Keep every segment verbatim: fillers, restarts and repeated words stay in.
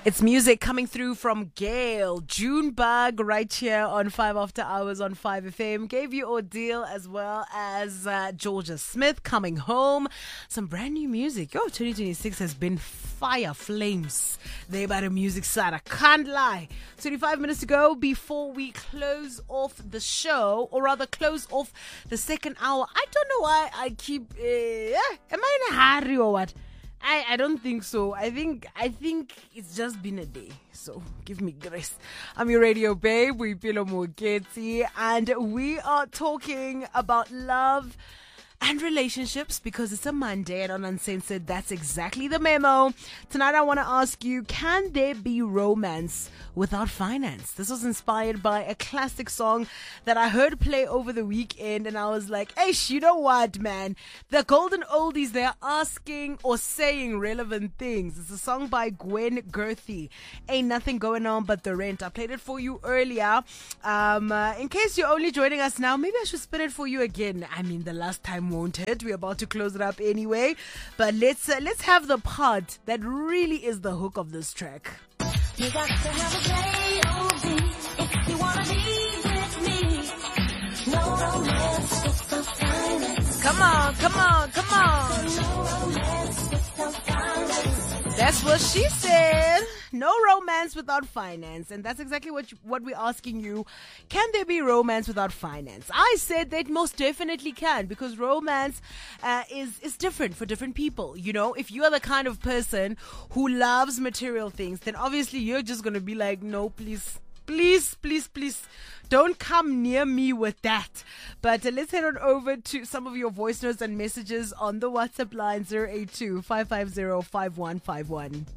It's music coming through from Gail. Junebug right here on five After Hours on five F M. Gave you Ordeal as well as uh, Georgia Smith, Coming Home. Some brand new music. Yo, twenty twenty-six has been fire flames. They by the music side. I can't lie. twenty-five minutes to go before we close off the show, or rather close off the second hour. I don't know why I keep... Uh, am I in a hurry or what? I, I don't think so. I think I think it's just been a day. So give me grace. I'm your radio babe, Boipelo Moketsi, and we are talking about love and relationships because it's a Monday and on Uncensored, that's exactly the memo. Tonight I want to ask you, can there be romance without finance? This was inspired by a classic song that I heard play over the weekend, and I was like, hey, you know what, man? The golden oldies, they're asking or saying relevant things. It's a song by Gwen Gerthy. Ain't nothing going on but the rent. I played it for you earlier. Um, uh, in case you're only joining us now, maybe I should spin it for you again. I mean, the last time won't hit. We're about to close it up anyway. But let's uh, let's have the part that really is the hook of this track. You got to have a J O B if you want to be with me. No romance without finance. Come on, come on, come on. No romance without finance. That's what she said. No romance without finance. And that's exactly what you, what we're asking you. Can there be romance without finance? I said that most definitely can, because romance uh, is, is different for different people. You know, if you are the kind of person who loves material things, then obviously you're just going to be like, no, please, please, please, please. Don't come near me with that. But uh, let's head on over to some of your voice notes and messages on the WhatsApp line zero eight two, five five zero, five one five one.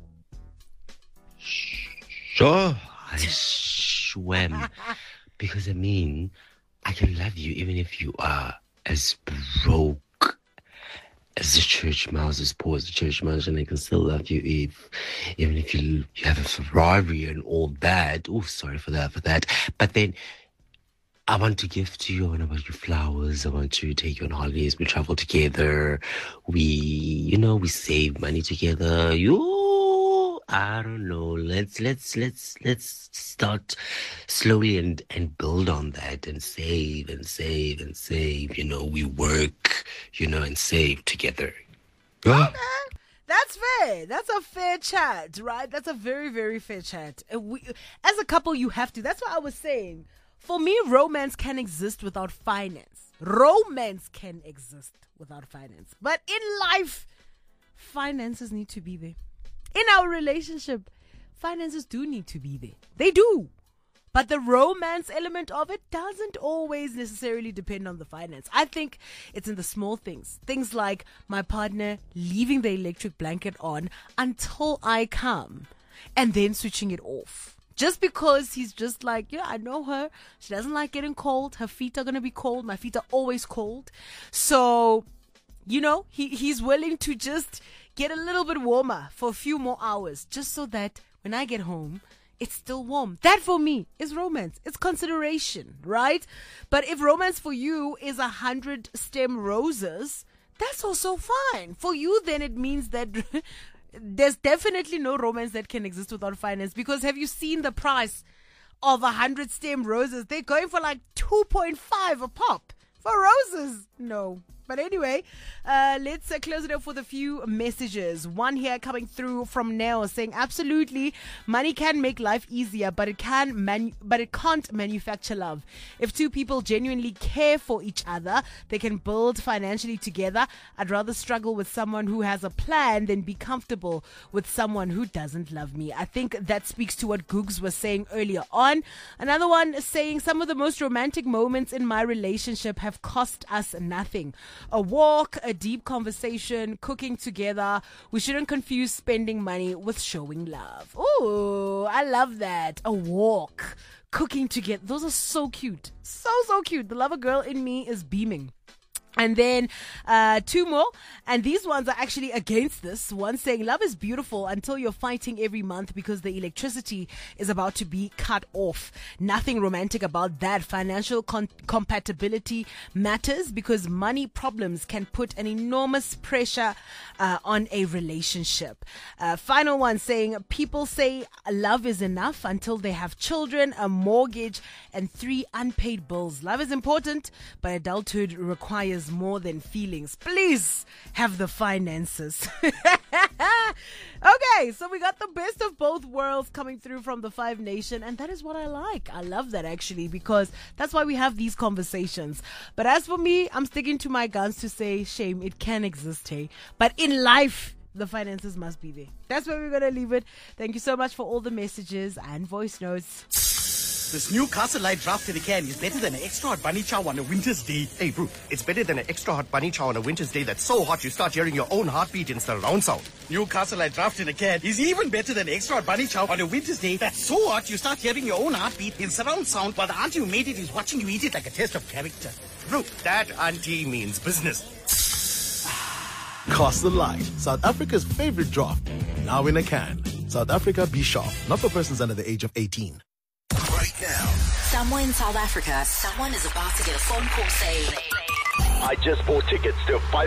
Sure, I swam. Because, I mean, I can love you even if you are as broke as the church mouse, as poor as the church mouse, and I can still love you if, even if you you have a Ferrari and all that. Oh, sorry for that, for that. But then I want to give to you, I want to buy you flowers, I want to take you on holidays, we travel together, we, you know, we save money together. You, I don't know, let's, let's, let's, let's start slowly and, and build on that and save and save and save, you know, we work, you know, and save together. Okay. That's fair. That's a fair chat, right? That's a very, very fair chat. Uh, We, as a couple, you have to. That's what I was saying. For me, romance can exist without finance. Romance can exist without finance. But in life, finances need to be there. In our relationship, finances do need to be there. They do. But the romance element of it doesn't always necessarily depend on the finance. I think it's in the small things. Things like my partner leaving the electric blanket on until I come and then switching it off. Just because he's just like, yeah, I know her. She doesn't like getting cold. Her feet are going to be cold. My feet are always cold. So, you know, he, he's willing to just get a little bit warmer for a few more hours just so that when I get home, it's still warm. That for me is romance. It's consideration, right? But if romance for you is a hundred stem roses, that's also fine. For you, then it means that there's definitely no romance that can exist without finance. Because have you seen the price of a hundred stem roses? They're going for like two point five a pop for roses. No. But anyway, uh, let's uh, close it up with a few messages. One here coming through from Nell saying, absolutely, money can make life easier, but it can manu- but it can't manufacture love. If two people genuinely care for each other, they can build financially together. I'd rather struggle with someone who has a plan than be comfortable with someone who doesn't love me. I think that speaks to what Googs was saying earlier on. Another one is saying, some of the most romantic moments in my relationship have cost us nothing. A walk, a deep conversation, cooking together. We shouldn't confuse spending money with showing love. Ooh, I love that. A walk, cooking together. Those are so cute. So, so cute. The lover girl in me is beaming. And then uh, two more, and these ones are actually against this. One saying, love is beautiful until you're fighting every month because the electricity is about to be cut off. Nothing romantic about that. Financial con- compatibility matters because money problems can put an enormous pressure uh, on a relationship. Uh, final one saying, people say love is enough until they have children, a mortgage, and three unpaid bills. Love is important, but adulthood requires more than feelings. Please have the finances. Okay, so we got the best of both worlds coming through from the Five Nation, and that is what I like. I love that actually, because that's why we have these conversations. But as for me, I'm sticking to my guns to say, shame, it can exist, hey. But in life, the finances must be there. That's where we're going to leave it. Thank you so much for all the messages and voice notes. This new Castle Light draft in a can is better than an extra hot bunny chow on a winter's day. Hey, bro, it's better than an extra hot bunny chow on a winter's day that's so hot you start hearing your own heartbeat in surround sound. New Castle Light draft in a can is even better than extra hot bunny chow on a winter's day that's so hot you start hearing your own heartbeat in surround sound while the auntie who made it is watching you eat it like a test of character. Bro, that auntie means business. Castle Light, South Africa's favorite draft. Now in a can. South Africa, be sharp. Not for persons under the age of eighteen. Right now. Somewhere in South Africa, someone is about to get a phone call saying, I just bought tickets to five